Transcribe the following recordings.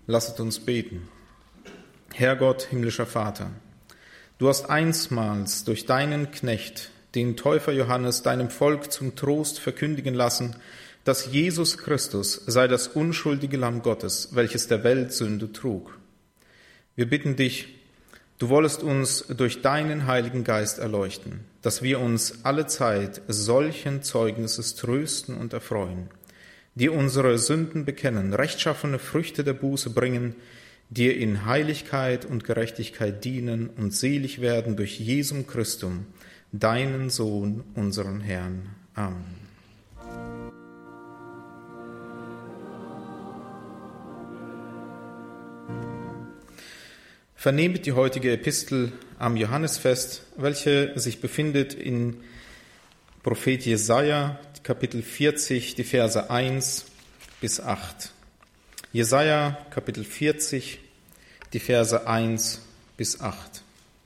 Lasset uns beten. Herr Gott, himmlischer Vater, du hast einstmals durch deinen Knecht, den Täufer Johannes, deinem Volk zum Trost verkündigen lassen, dass Jesus Christus sei das unschuldige Lamm Gottes, welches der Welt Sünde trug. Wir bitten dich, du wollest uns durch deinen Heiligen Geist erleuchten, dass wir uns allezeit solchen Zeugnisses trösten und erfreuen, dir unsere Sünden bekennen, rechtschaffene Früchte der Buße bringen, dir in Heiligkeit und Gerechtigkeit dienen und selig werden durch Jesum Christum, deinen Sohn, unseren Herrn. Amen. Vernehmet die heutige Epistel am Johannesfest, welche sich befindet in Prophet Jesaja, Kapitel 40, die Verse 1 bis 8. Jesaja, Kapitel 40, die Verse 1 bis 8.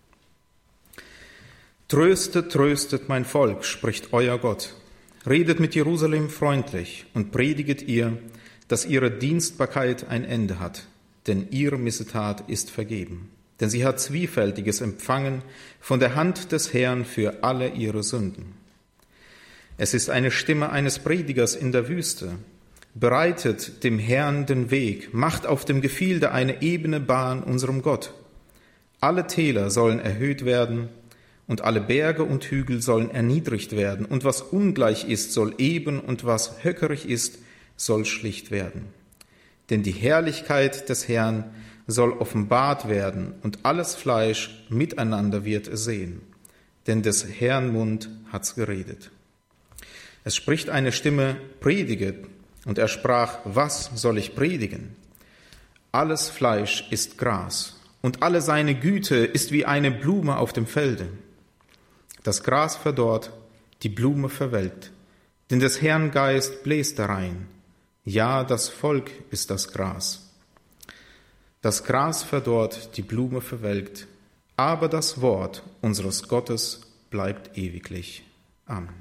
Tröstet, tröstet mein Volk, spricht euer Gott. Redet mit Jerusalem freundlich und prediget ihr, dass ihre Dienstbarkeit ein Ende hat, denn ihre Missetat ist vergeben. Denn sie hat Zwiefältiges empfangen von der Hand des Herrn für alle ihre Sünden. Es ist eine Stimme eines Predigers in der Wüste. Bereitet dem Herrn den Weg, macht auf dem Gefilde eine ebene Bahn unserem Gott. Alle Täler sollen erhöht werden und alle Berge und Hügel sollen erniedrigt werden. Und was ungleich ist, soll eben, und was höckerig ist, soll schlicht werden. Denn die Herrlichkeit des Herrn soll offenbart werden, und alles Fleisch miteinander wird es sehen. Denn des Herrn Mund hat's geredet. Es spricht eine Stimme, prediget, und er sprach, was soll ich predigen? Alles Fleisch ist Gras, und alle seine Güte ist wie eine Blume auf dem Felde. Das Gras verdorrt, die Blume verwelkt, denn des Herrn Geist bläst darein. Ja, das Volk ist das Gras. Das Gras verdorrt, die Blume verwelkt, aber das Wort unseres Gottes bleibt ewiglich. Amen.